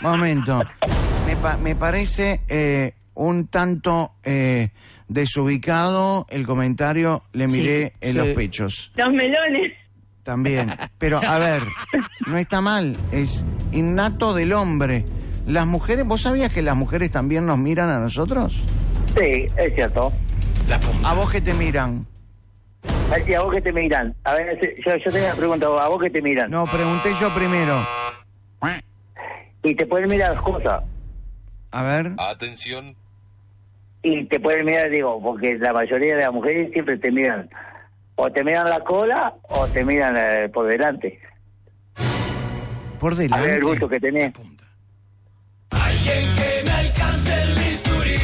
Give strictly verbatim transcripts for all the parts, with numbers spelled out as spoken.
Momento. Me, pa- me parece eh, un tanto eh, desubicado el comentario, le miré Sí, en sí. los pechos. Los melones. También. Pero, a ver, no está mal, es innato del hombre. Las mujeres, ¿vos sabías que las mujeres también nos miran a nosotros? Sí, es cierto. La punta. ¿A vos que te miran? Así, ¿a vos que te miran? A ver, yo, yo tengo una pregunta, ¿a vos que te miran? No, pregunté yo primero. Y te pueden mirar las cosas. A ver. Atención. Y te pueden mirar, digo, porque la mayoría de las mujeres siempre te miran. O te miran la cola o te miran eh, por delante. Por A ver el delante. gusto que tenés. Punta. Alguien que me alcance el bisturí.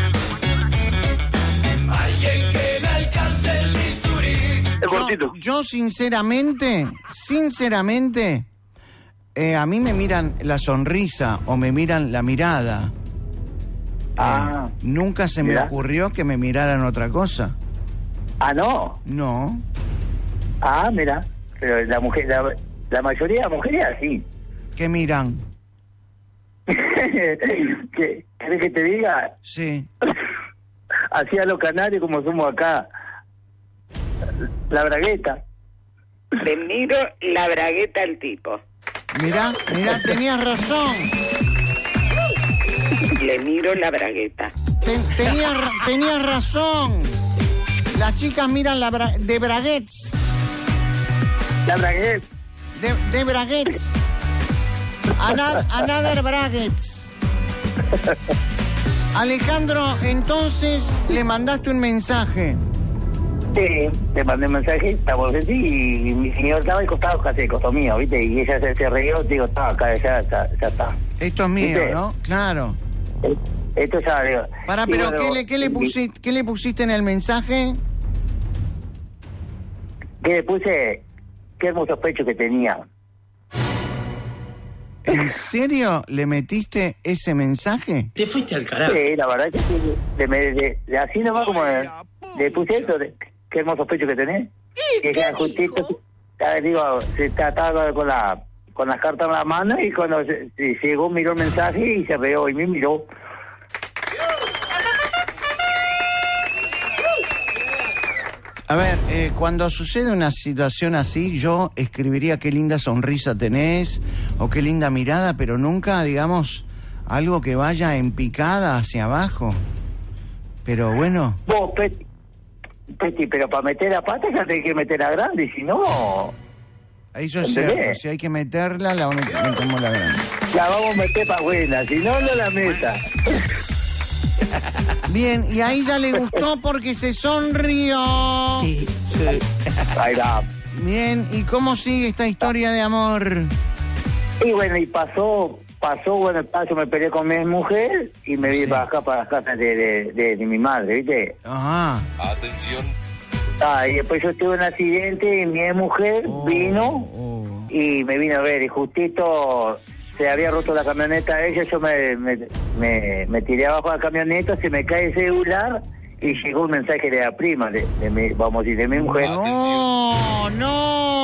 Alguien que me alcance el bisturí. Es cortito. Yo, yo sinceramente, sinceramente, eh, a mí me miran la sonrisa o me miran la mirada. Ah, Eh, nunca se me mirá. ocurrió que me miraran otra cosa. ah, no. No. Ah, mira. Pero la mujer, la, la mayoría de las mujeres es así. ¿Qué miran? ¿Qué, ¿Querés que te diga? Sí. Así a los canarios como somos acá. La bragueta. Le miro la bragueta al tipo. Mirá, mirá, tenías razón. Le miro la bragueta. Ten- tenías, ra- tenías razón. Las chicas miran la bra- de braguets. La bragueta. De, de braguets. Ana- Another braguets. Alejandro, entonces le mandaste un mensaje. Sí, te mandé un mensaje, estamos así, y mi señor estaba al costado, casi al costado mío, ¿viste? Y ella se, se rió, digo, estaba acá, ya, ya, ya está. Esto es mío, ¿Viste? ¿no? Claro. Eh, Esto ya, digo. Pará, y pero bueno, ¿qué le, qué, le y- pusiste, ¿qué le pusiste en el mensaje? ¿Qué le puse? Qué hermosos pechos que tenía. ¿En serio le metiste ese mensaje? Te fuiste al carajo. Sí, la verdad que sí. De, de, de- de- así nomás como de- le puse eso, de, qué hermosos pechos que tenés. Y ella justito, ah, digo, se estaba con la con las cartas en la mano y cuando se, se llegó miró el mensaje y se rió y me miró. A ver, eh, cuando sucede una situación así, yo escribiría qué linda sonrisa tenés o qué linda mirada, pero nunca, digamos, algo que vaya en picada hacia abajo. Pero bueno, Vos, Peti, Peti, pero para meter la pata ya tenés que meter la grande, y si no, eso es ¿entendés? cierto. Si hay que meterla, la met- metemos la grande. la vamos a meter para buena, si no, no la meta. Bien, y a ella le gustó porque se sonrió. Sí. Ahí va. Bien, ¿y cómo sigue esta historia de amor? Y bueno, y pasó, pasó, bueno, yo me peleé con mi mujer y me vine Sí. para acá, para las casas de, de, de, de mi madre, ¿viste? Ajá. Atención. Ah, y después yo tuve un accidente y mi mujer Oh, vino oh. y me vino a ver y justito se había roto la camioneta de ella, yo me, me, me, me tiré abajo de la camioneta, se me cae el celular y llegó un mensaje de la prima, de, de mi, vamos a decir, de mi mujer. No, no.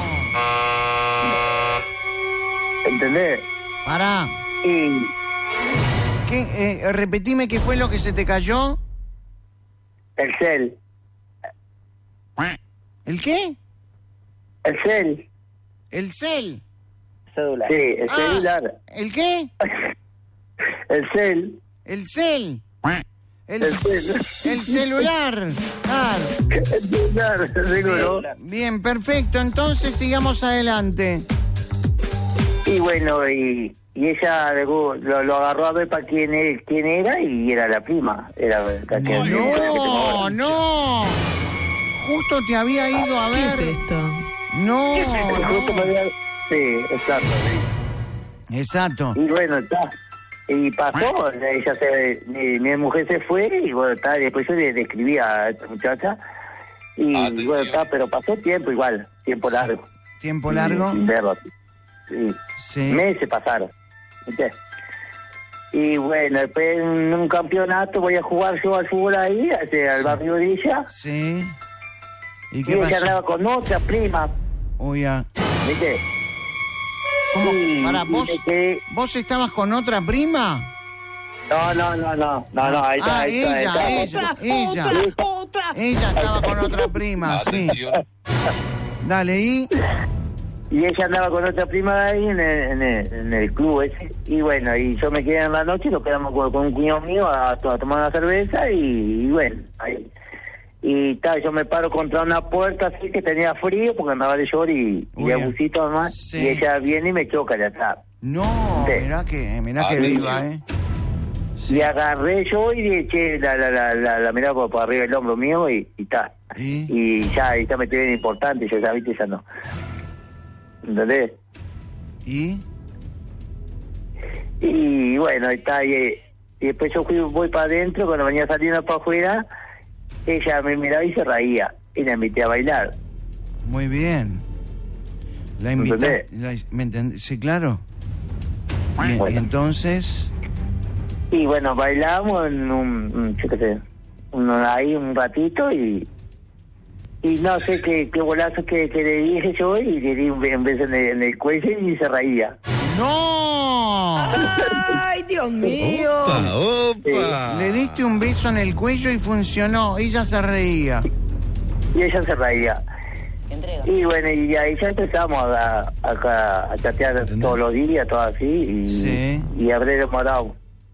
¿Entendés? Pará. Y ¿Qué, eh, repetime qué fue lo que se te cayó. el cel, ¿El qué? el cel, El cel. sí, el Ah, celular, ¿El qué? el cel, El cel. El, el cel, el celular. Claro. el celular, seguro. Bien, perfecto. Entonces sigamos adelante. Y bueno, y, y ella lo, lo agarró a ver para quién, es- quién era y era la prima. Era la que, No, no. Justo te había ido a ¿Qué es ver. esto? No. Justo me no. había- Sí, exacto. Sí. Exacto. Y bueno, está. Y pasó, ella se, mi, mi mujer se fue y bueno, está, después yo le, le escribí a esta muchacha y Atención. bueno, está, pero pasó tiempo igual, tiempo largo. ¿Tiempo largo? Sin verlo. Sí. Sí. Meses pasaron. ¿Viste? Y bueno, después en un campeonato voy a jugar yo al fútbol ahí, hacia el barrio de ella, Sí. ¿Y y qué ella pasó? andaba con otra prima, Uy, ah. ¿viste? ¿Cómo? Sí, Para, y ¿vos, me quedé- ¿vos estabas con otra prima? No, no, no, no, no, no, ahí está, Ah, ahí está, ella, ahí está. ella, ella. Ella estaba con otra prima, sí. Dale, ¿y? Y ella andaba con otra prima ahí en el, en el, en el club ese. Y bueno, y yo me quedé en la noche y nos quedamos con, con un cuñado mío a, a tomar una cerveza y, y bueno, ahí. Y tal, yo me paro contra una puerta así que tenía frío porque andaba de short y, y Uy, de busito nomás. sí. Y ella viene y me choca de atrás. No, Sí. mirá que, mirá que viva, ¿eh? Y agarré yo y le eché la, la, la, la, la miraba por, por arriba del hombro mío y tal. ¿Y? Y ya, y ya me estoy bien importante, yo ya viste, ya no. ¿Entendés? ¿Y? Y bueno, está y, y después yo fui, voy para adentro, cuando venía saliendo para afuera, ella me miraba y se reía, y la invité a bailar. Muy bien. La invité. ¿Entendés? ¿Me entendés? Sí, claro. Y, Bueno. y entonces... Y bueno, bailamos en un, un- yo qué sé, un- ahí un ratito y y no sé qué, qué bolazo que, que le dije yo y le di un, be- un beso en el, en el cuello y se reía. ¡No! ¡Ay, Dios mío! Le diste un beso en el cuello y funcionó. Ella se reía. Y ella se reía. Y bueno, y ahí ya empezamos a, a, a chatear todos los días, todo así, y, Sí. y habré demorado.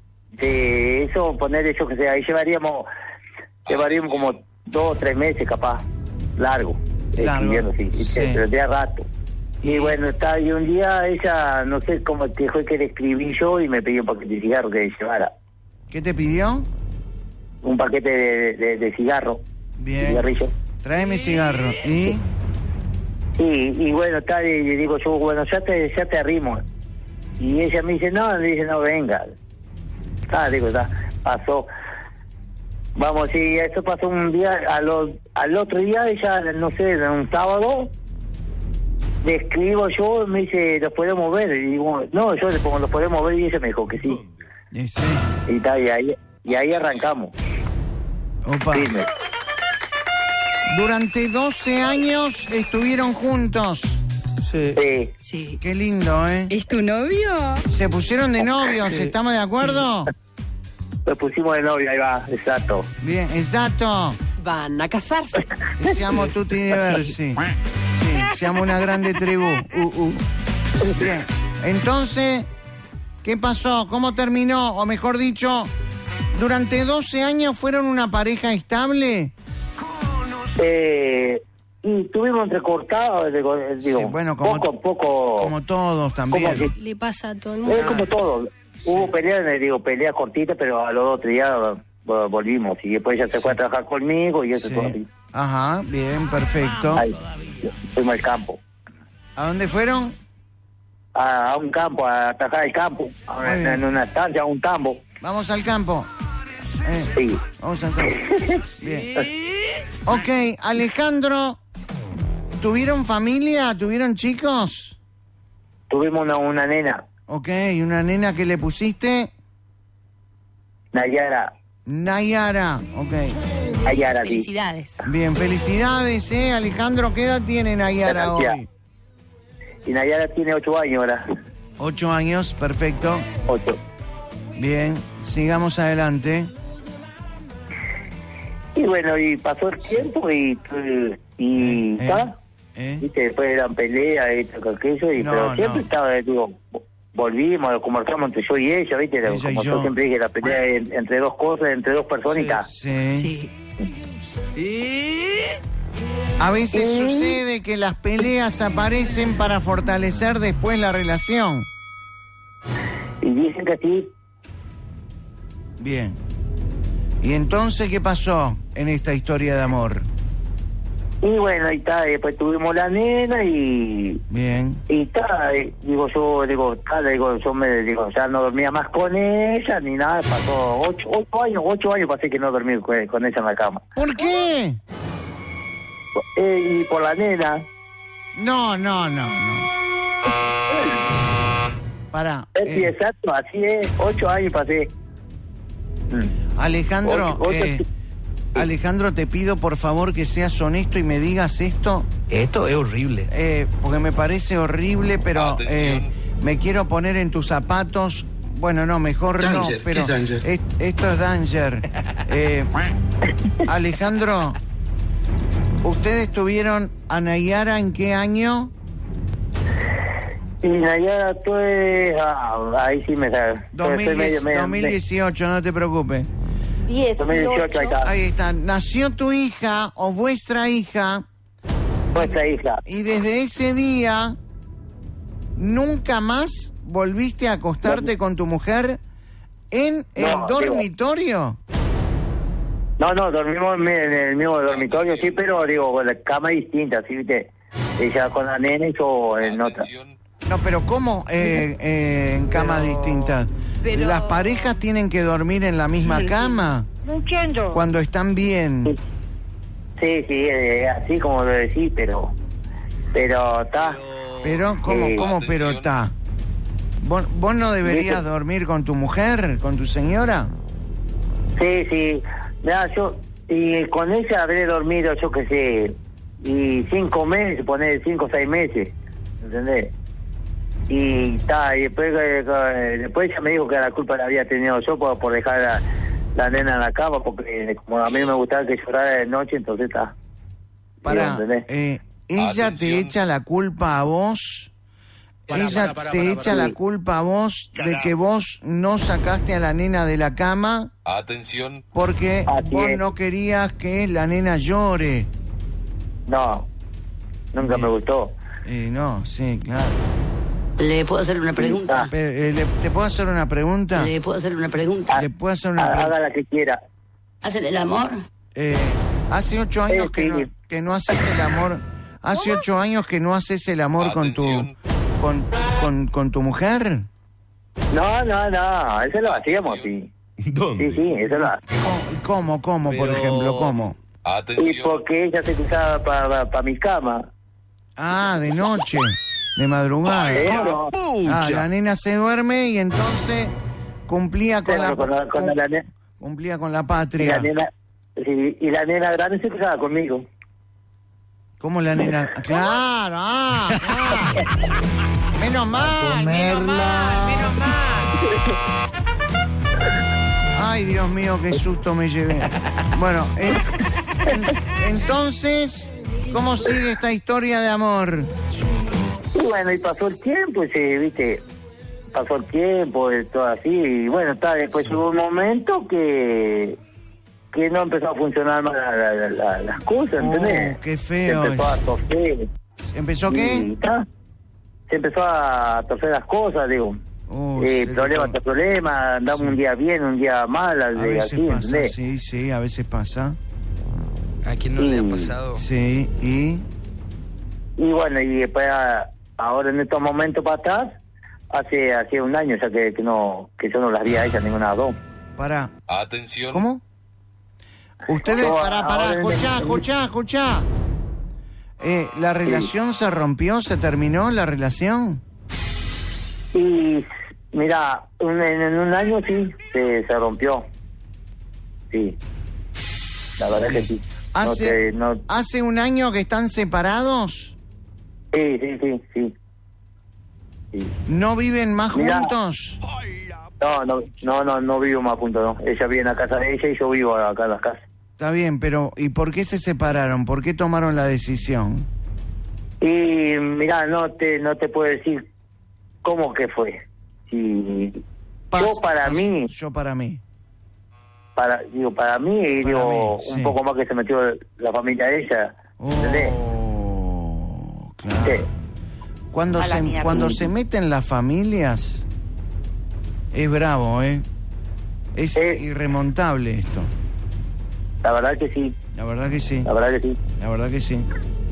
De eso, poner eso que sea, ahí llevaríamos, llevaríamos como dos o tres meses capaz, largo, Largo, escribiendo, sí, sí. pero de a rato. Y bueno, está, y un día ella, no sé cómo te fue que le escribí yo y me pidió un paquete de cigarro que llevara. ¿Qué te pidió? Un paquete de, de, de cigarro, Bien. cigarrillo. Tráeme cigarro. ¿Y? Y, y bueno, está, y le digo yo, bueno, ya te, ya te arrimo. Y ella me dice, no, me dice, no, venga. Ah, digo, ya, pasó. Vamos, y eso pasó un día, al, o- al otro día, ella, no sé, un sábado, le escribo yo, me dice, ¿los podemos ver? Y digo, no, yo le pongo, ¿los podemos ver? Y ella me dijo que sí. Y sí. Y, ta, y, ahí, y ahí arrancamos. Opa. Firme. Durante doce años estuvieron juntos. Sí. Sí. Sí. Qué lindo, ¿eh? ¿Es tu novio? Se pusieron de novios, ¿estamos de acuerdo? Nos pusimos de novia, ahí va, exacto. Bien, exacto. Van a casarse. Siamo tutti diversi. Sí, siamo una grande tribù. Uh, uh. Bien. Entonces, ¿qué pasó? ¿Cómo terminó? O mejor dicho, ¿durante doce años fueron una pareja estable? Eh, y tuvimos entrecortados, digo, digo Sí, bueno, como- poco, poco... Como todos también. como que- Le pasa a todo el mundo. Es como todo. Hubo peleas, eh, digo, peleas cortitas, pero a los dos tres días vo- volvimos. Y después ella se fue a trabajar conmigo y eso Sí. todo así. Ajá, bien, perfecto. Ahí, fuimos al campo. ¿A dónde fueron? A, a un campo, a trabajar el campo. A una- Muy bien. en una estancia, a un tambo. Vamos al campo. Eh, Sí. vamos al campo. Bien. Ok, Alejandro, ¿tuvieron familia? ¿Tuvieron chicos? Tuvimos una, una nena, Ok, ¿una nena que le pusiste? Nayara. Nayara. Ok. Nayara, sí. Felicidades. Bien, felicidades, ¿eh? Alejandro, ¿qué edad tiene Nayara Gracias. hoy? Y Nayara tiene ocho años ahora. Ocho años, perfecto. Ocho. Bien, sigamos adelante. Y bueno, y pasó el tiempo y... y Eh, ¿está? ¿Eh? Viste, después eran peleas, esto, que aquello, y, No, pero siempre no. estaba, digo, volvimos, lo conversamos entre yo y ella, viste, Ella y como yo. yo siempre dije, la pelea en- entre dos cosas, entre dos personas y tal. Sí. Sí. A veces Sí. sucede que las peleas aparecen para fortalecer después la relación. Y dicen que sí, Bien. ¿Y entonces qué pasó en esta historia de amor? y bueno, y tal, después tuvimos la nena y... Bien. Y tal, y digo yo, digo, tal, digo, yo me, digo, ya no dormía más con ella, ni nada, pasó ocho, ocho años, ocho años pasé que no dormí con, con ella en la cama. ¿Por qué? Eh, y por la nena, No, no, no, no. Pará. es eh, exacto, así es, ocho años pasé. Mm. Alejandro, Ocho- ocho- eh, Alejandro, te pido por favor que seas honesto y me digas esto, Esto es horrible. eh, porque me parece horrible, pero eh, me quiero poner en tus zapatos. Bueno, no, mejor Danger, no, pero ¿qué es danger? es- esto es danger. Eh, Alejandro, ¿ustedes tuvieron a Nayara en qué año? Y Nayara, tú es... Ah, ahí sí me sale. dos mil diez, dos mil dieciocho, no te preocupes. dos mil dieciocho, ahí está. Ahí está, nació tu hija o vuestra hija Vuestra hija. y desde ese día nunca más volviste a acostarte con tu mujer en el No, dormitorio. No, no, dormimos en en el mismo dormitorio, sí, pero digo, con la cama distinta, ¿sí, viste? Ella con la nena y yo en otra. No, pero ¿cómo eh, eh, en camas Pero- distintas? pero- ¿Las parejas tienen que dormir en la misma cama No entiendo. cuando están bien? Sí, sí, eh, así como lo decís, pero... Pero está... Pero, ¿cómo, Sí. cómo pero está? ¿Vos, ¿Vos no deberías ¿Viste? dormir con tu mujer, con tu señora? Sí, sí. Mira, yo... Y con ella habré dormido, yo qué sé... Y cinco meses, poner cinco o seis meses. ¿Entendés? Y está, y después, eh, eh, después ella me dijo que la culpa la había tenido yo por, por dejar a la, la nena en la cama, porque como a mí me gustaba que llorara de noche, entonces está. Para, ¿Entendés? eh, ella te Atención. echa la culpa a vos. Pará, ella pará, pará, te pará, echa pará. la culpa a vos de que vos no sacaste a la nena de la cama Atención. porque Así vos es. no querías que la nena llore. No, nunca me gustó. Eh, no, sí, claro. ¿Le puedo hacer una pregunta? Pero, eh, le- ¿te puedo hacer una pregunta? ¿Le puedo hacer una pregunta? ¿Le puedo hacer una Ha- pregunta? Haga la que quiera. ¿Hacen el amor? Eh, hace ocho años Eh, que no, sí. que no haces el amor. Hace ocho años que no haces el amor con tu Atención. con, con, con tu mujer. No, no, no, eso lo hacíamos, sí. ¿Dónde? Sí, sí, eso lo hacíamos. ¿Cómo, cómo, cómo, por Pero- ejemplo, cómo? Y Atención. porque ella se cruzaba para pa, mi cama. Ah, de noche, de madrugada. Claro. Ah, la nena se duerme y entonces cumplía con la, Claro, con la- con la ne- cumplía con la Y patria. la nena, sí, y la nena grande se cruzaba conmigo. ¿Cómo la nena? Claro, ah, claro. Menos mal, menos mal, menos mal. Ay, Dios mío, qué susto me llevé. Bueno, en- en- entonces, ¿cómo sigue esta historia de amor? Y bueno, y pasó el tiempo, y se, viste, pasó el tiempo, y todo así, y bueno, está, después hubo un momento que que no empezó a funcionar más la- la- la- las cosas, ¿entendés? Oh, qué feo Se empezó es. a torcer. ¿Empezó y qué? está, se empezó a torcer las cosas, digo. Oh, eh, sí, problema sí. tras problema, andamos Sí. un día bien, un día mal, A así, veces pasa, ¿entendés? sí, sí, a veces pasa. ¿A quién no le ha Y- pasado? Sí, y... Y bueno, y después a- ahora en estos momentos para atrás, hace hace un año ya que, que no que yo no las vi a ella ninguna de las dos. Para, Atención. ¿cómo? Ustedes, No, para, para, ahora en- escuchá, escuchá, escuchá. Eh, ¿La relación se rompió, se terminó la relación? Y mira, un- en, en un año sí, se, se rompió. Sí, la verdad que sí. No ¿Hace, te- no- ¿Hace un año que están separados? sí, sí, sí, sí. Sí. ¿No viven más Mirá. juntos? No, no, no, no, no vivo más juntos, no. Ella vive en la casa de ella y yo vivo acá en la casa. Está bien, pero ¿y por qué se separaron? ¿Por qué tomaron la decisión? Y mira, no te no te puedo decir cómo que fue. Si Pas- yo para pas- mí, Yo para mí. para digo para mí y Para digo mí, un sí. poco más que se metió la familia de ella. ¿Entendés? Oh, claro. Sí. Cuando A la se, mierda. cuando se meten las familias, es bravo, ¿eh? Es Eh. irremontable esto. La verdad que sí, La verdad que sí. la verdad que sí. La verdad que sí.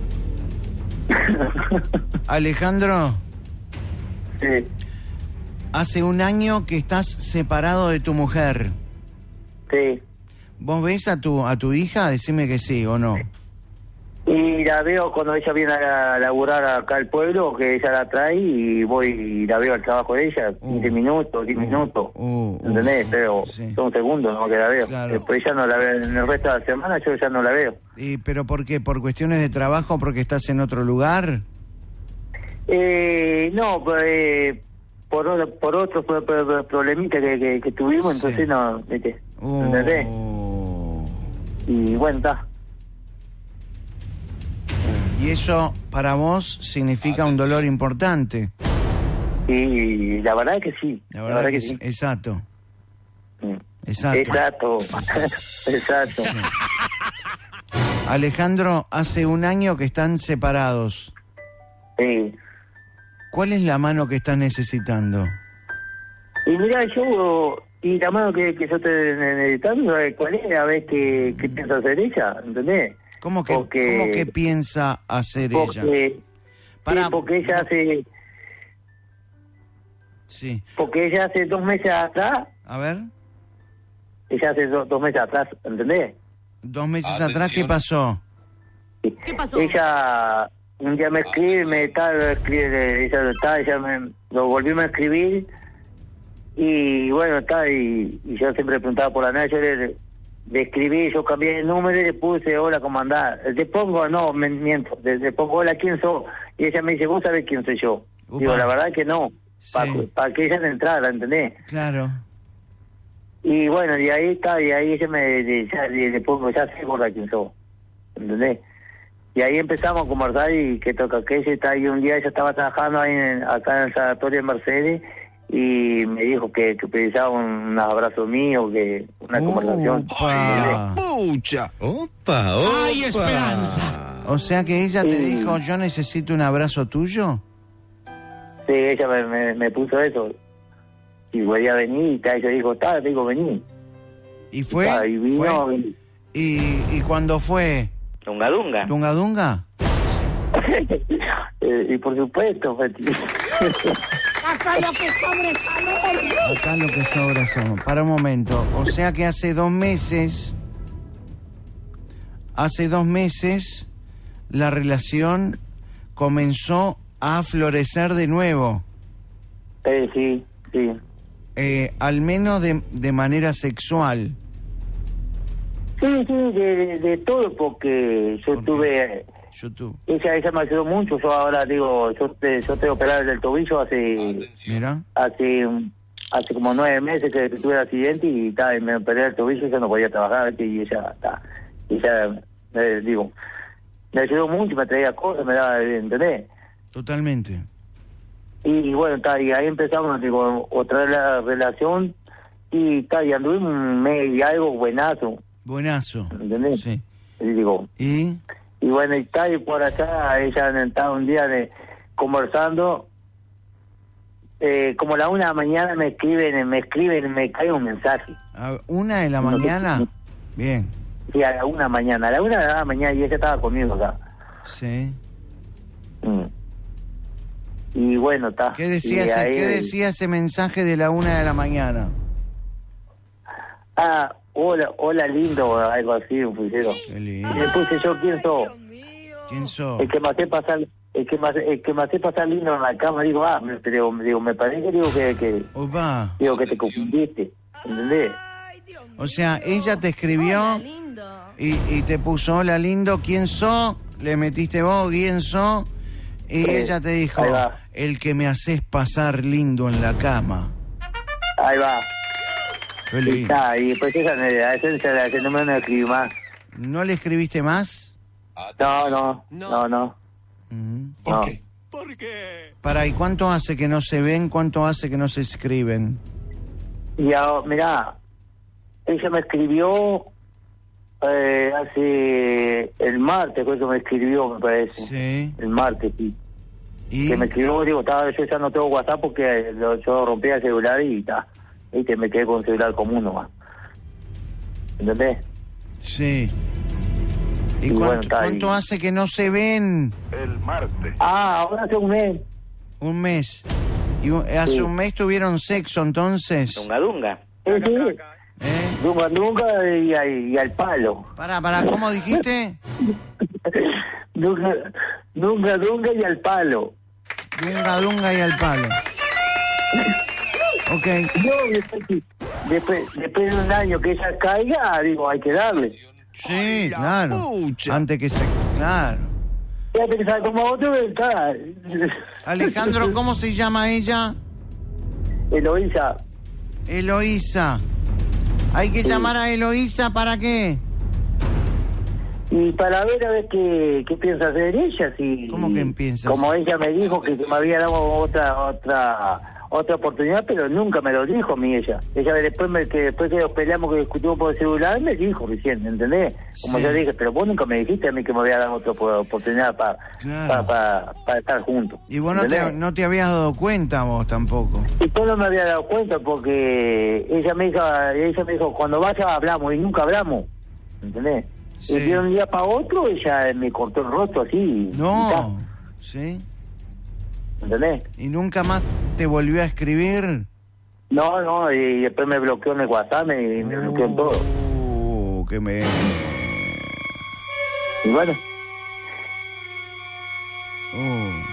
Alejandro, Sí, hace un año que estás separado de tu mujer. sí. ¿Vos ves a tu a tu hija? Decime que sí o no. Y la veo cuando ella viene a laburar acá al pueblo, que ella la trae y voy y la veo al trabajo de ella, Uh. quince minutos, diez Uh, minutos. uh, uh, ¿Entendés? Pero sí. son segundos, ¿no? Que la veo. Claro. Después ya no la veo. En el resto de la semana yo ya no la veo. ¿Y, ¿Pero por qué? ¿Por cuestiones de trabajo? ¿Porque estás en otro lugar? Eh, no, pues, eh, por, o- por otro pro- pro- problemita que, que, que tuvimos, Sí. entonces no, ¿viste? Uh, ¿Entendés? Y bueno, está. y eso para vos significa un dolor importante. Y la verdad que sí. La verdad, que, sí. Exacto. Mm. Exacto. Exacto. Exacto. Alejandro, hace un año que están separados. Sí. ¿Cuál es la mano que estás necesitando? Y mira, yo, y la mano que, que yo estoy necesitando, ¿sabes cuál es? A ver qué, qué piensa hacer ella, ¿entendés? ¿Cómo que, Porque- ¿cómo que piensa hacer ella? Porque, Pará. sí, porque ella hace, Sí. porque ella hace dos meses atrás, A ver, ella hace do- dos meses atrás, ¿entendés? dos meses Atención. atrás, ¿qué pasó? ¿Qué pasó? Ella un día me escribe, me está, escribe, ella está, ella me, lo volvió a escribir y bueno, está, y, y yo siempre preguntaba por la nada, yo le, le escribí, yo cambié el número y le puse, hola, ¿cómo andás? Te pongo, no, me miento, le, le pongo, hola, ¿quién sos? Y ella me dice, ¿vos sabés quién soy yo? Upa. Digo, la verdad que no, Sí. para que ella no entrara, ¿entendés? Claro. Y bueno, y ahí está, y ahí ella me le, ya, le, le pongo, ya sé por la quién sos, ¿entendés? Y ahí empezamos a conversar y que toca que ella está, y un día ella estaba trabajando ahí en, acá en el sanatorio de Mercedes y me dijo que, que precisaba un, un abrazo mío, que una conversación. Upa. Pucha. Opa, opa. ¡Hay esperanza! O sea que ella te Sí. dijo, yo necesito un abrazo tuyo. Sí, ella me, me, me puso eso. Y voy a venir y tal, ella dijo, está, te digo, vení. ¿Y fue? Ta, y vino, ¿Fue? y- ¿Y, y cuando fue? Dunga Dunga. ¿Dunga Dunga? eh, y por supuesto, fue- Acá lo que sobre calor. Acá lo que sobra somos. Para un momento. O sea que hace dos meses, hace dos meses, la relación comenzó a florecer de nuevo. eh, sí, sí. Eh, al menos de, de manera sexual. Sí, sí, de, de, de todo, porque yo ¿Por qué? tuve... YouTube. Ella, ella me ayudó mucho. Yo ahora digo, yo te, yo te operado del tobillo hace Atención. Mira. hace hace como nueve meses que tuve el accidente y, ta, y me operé el tobillo y yo no podía trabajar, ¿viste? Y ella, ta, y ella, eh, digo, me ayudó mucho, me traía cosas, me daba, ¿entendés? Totalmente. Y bueno, ta, y ahí empezamos, digo, otra la relación y, ta, y anduvimos un mes y algo buenazo, Buenazo. ¿entendés? Sí. Y digo, ¿Y? y bueno, y está, y por acá ella estaba un día de, conversando, eh, como a la una de la mañana me escriben, me escriben, me cae un mensaje. ¿A una de la mañana? Bien. Sí, a la una de la mañana, a la una de la mañana, y ella estaba conmigo acá. Sí. Mm. Y bueno, está. ¿Qué decía, y ese, ahí- ¿Qué decía ese mensaje de la una de la mañana? Ah, hola, hola lindo, algo así, un fusilero. Qué lindo. Y le puse yo, ¿quién sos? ¿Quién sos? El que me hace pasar, el que me hace, el que me hace pasar lindo en la cama, digo, ah, me, digo, me- digo, me parece, digo, que, que, Opa. digo, que te confundiste, ¿entendés? O sea, ella te escribió y, y te puso, hola lindo, ¿quién sos? Le metiste vos, ¿quién sos? Y Sí, ella te dijo, ahí va. el que me haces pasar lindo en la cama. Ahí va. Qué Y, lindo. está, y después esa, a ese, ese, ese número no escribí más. ¿No le escribiste más? No, no, no, no. Mm. ¿Por no. qué? Para, ¿y cuánto hace que no se ven? ¿Cuánto hace que no se escriben? Y ahora, mirá, ella me escribió eh, hace el martes, creo que me escribió, me parece. Sí. El martes, sí. ¿Y? Que me escribió, digo, estaba, yo ya no tengo WhatsApp porque lo- yo rompí el celular y ta, y que me quedé con el celular común nomás. ¿Entendés? Sí. ¿Y Y cuánto, bueno, está ahí. cuánto hace que no se ven? Ah, ahora hace un mes. Un mes. ¿Y un- hace Sí. un mes tuvieron sexo entonces? Dunga Dunga. Sí, sí. ¿Eh? Nunca, nunca y, y, y al palo. Para, para, ¿cómo dijiste? Nunca, nunca, nunca y al palo. Dunga, dunga y al palo. Ok. No, después, después, después de un año que ella caiga, digo, hay que darle. Sí, claro. pucha. Antes que se... Claro. Fíjate que sabe como otro, está. Alejandro, ¿cómo se llama ella? Eloísa. Eloísa. Hay que Sí. llamar a Eloísa, ¿para qué? Y para ver a ver qué, qué piensa hacer ella, si... ¿Cómo que piensa Como hacer? ella me dijo que me había dado otra otra otra oportunidad, pero nunca me lo dijo a mí ella. Ella después me, que después que nos peleamos, que discutimos por el celular, me dijo recién, ¿entendés? Como Sí. yo dije, pero vos nunca me dijiste a mí que me había dado otra oportunidad para Claro. para para estar juntos. Y vos no te, ¿entendés? no te habías dado cuenta vos tampoco. Y yo no me había dado cuenta porque ella me dijo, ella me dijo, cuando vaya hablamos, y nunca hablamos, ¿entendés? Sí. Y de un día para otro ella me cortó el rostro así. y No. ta, ¿Sí? ¿entendés? ¿Y nunca más te volvió a escribir? No, no, y después me bloqueó en el WhatsApp y me bloqueó en todo. Uh, que me... Y bueno, Uh.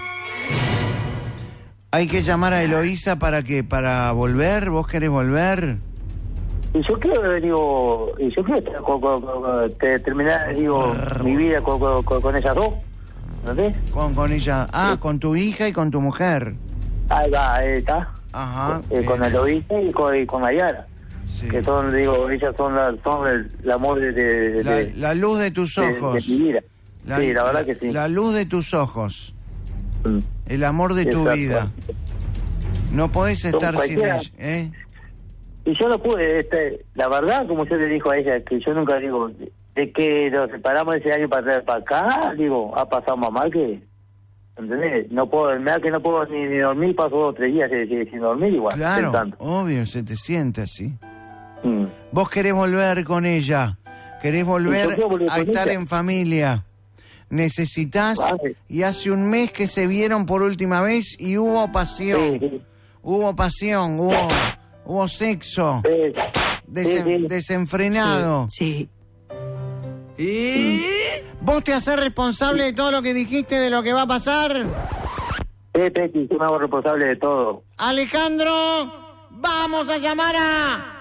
Hay que llamar a Eloísa para que para volver. ¿Vos querés volver? y yo quiero, digo, y yo quiero ter- con- con- con- te- terminar, digo, mi vida con, con, con- con ellas dos, ¿entendés? Con, con ella. Ah, con tu hija y con tu mujer. Ahí va, ahí está. Ajá. Eh, con bien. Eloísa y con, y con Ayara. Sí. Que son, digo, ellas son, la, son el, el amor de, de, La, de- la luz de tus de- de ojos. mi vida. Sí, la verdad que sí. La luz de tus ojos. Mm. El amor de tu Exacto. vida. No podés estar sin cualquiera. ella, ¿eh? Y yo no pude, este, la verdad, como yo le dijo a ella, que yo nunca digo, de, de que nos separamos ese año para atrás para acá, digo, ha pasado más mal que, ¿entendés? No puedo, me da que no puedo ni, ni dormir, paso dos o tres días sin, sin- sin dormir igual, Claro, pensando. obvio, se te siente así. Mm. Vos querés volver con ella. Querés volver Yo quiero volver a con estar ella. en familia. Necesitas, Vale. y hace un mes que se vieron por última vez y hubo pasión. Sí, sí. Hubo pasión, hubo, hubo sexo. Eh, Desen- sí, sí. desenfrenado. Sí. ¿Y? ¿Vos te haces responsable de todo lo que dijiste, de lo que va a pasar? Sí, Peti, yo me hago responsable de todo. Alejandro, vamos a llamar a